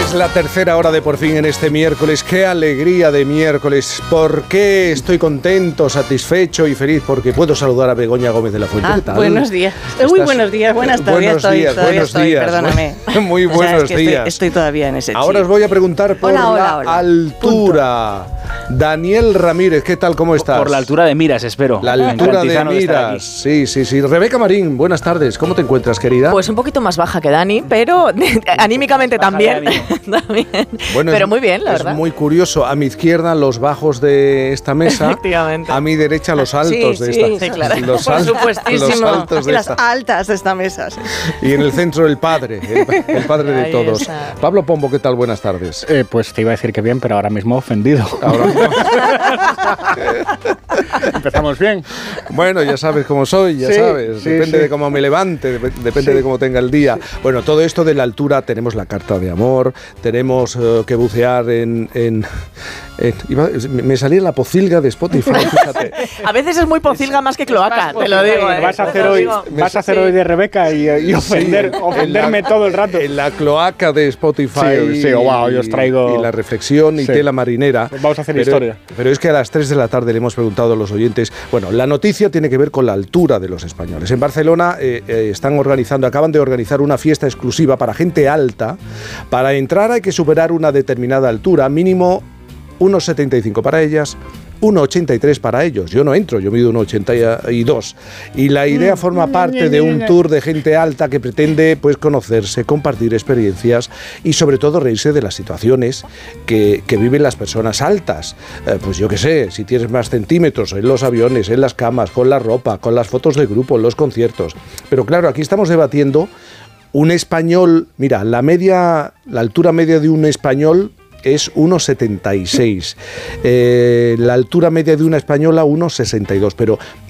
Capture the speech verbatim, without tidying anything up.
Es la tercera hora de Por Fin en este miércoles. ¡Qué alegría de miércoles! ¿Por qué estoy contento, satisfecho y feliz? Porque puedo saludar a Begoña Gómez de la Fuente. Ah, ¿Qué tal? Buenos días. ¿Estás? Muy buenos días, buenas tardes. Buenos estoy, días, todavía buenos estoy, días. Perdóname. Muy buenos o sea, es que días. Estoy, estoy todavía en ese chip. Ahora os voy a preguntar por hola, hola, la hola. altura. Punto. Daniel Ramírez, ¿qué tal? ¿Cómo estás? Por la altura de miras, espero. La altura de miras. Sí, sí, sí. Rebeca Marín, buenas tardes. ¿Cómo te encuentras, querida? Pues un poquito más baja que Dani, pero anímicamente baja también. también. Bueno, pero es, muy bien, la es verdad. Es muy curioso. A mi izquierda, los bajos de esta mesa. Efectivamente. A mi derecha, los altos sí, de sí, esta. Sí, claro. Los Por al, supuestísimo. Los altos de las esta. altas de esta mesa. Sí. Y en el centro, el padre. El, el padre de Ahí todos. está. Pablo Pombo, ¿qué tal? Buenas tardes. Eh, pues te iba a decir que bien, pero ahora mismo ofendido. Ahora mismo. Empezamos bien. Bueno, ya sabes cómo soy, ya sí, sabes. Sí, depende sí. de cómo me levante, dep depende sí. de cómo tenga el día. Sí. Bueno, todo esto de la altura, tenemos la carta de amor, tenemos uh, que bucear en... en, en iba, me salía la pocilga de Spotify, fíjate. A veces es muy pocilga más que cloaca, te lo digo. ¿eh? Vas a hacer hoy, vas a hacer sí. hoy de Rebeca y, y ofender, sí, ofenderme la, todo el rato. En la cloaca de Spotify. Sí, sí, wow, yo os traigo... Y la reflexión y sí. tela marinera. Pues vamos a hacer pero, historia. Pero es que a las tres de la tarde le hemos preguntado a los oyentes. Bueno, la noticia tiene que ver con la altura de los españoles. En Barcelona eh, eh, están organizando, acaban de organizar una fiesta exclusiva para gente alta. Para entrar hay que superar una determinada altura, mínimo uno setenta y cinco para ellas, uno ochenta y tres para ellos. Yo no entro, yo mido uno ochenta y dos. Y la idea forma parte de un tour de gente alta que pretende pues conocerse, compartir experiencias y sobre todo reírse de las situaciones que, que viven las personas altas. Eh, pues yo qué sé, si tienes más centímetros en los aviones, en las camas, con la ropa, con las fotos de grupo, en los conciertos. Pero claro, aquí estamos debatiendo un español, mira, la media, la altura media de un español es uno setenta y seis, eh, la altura media de una española uno sesenta y dos, pero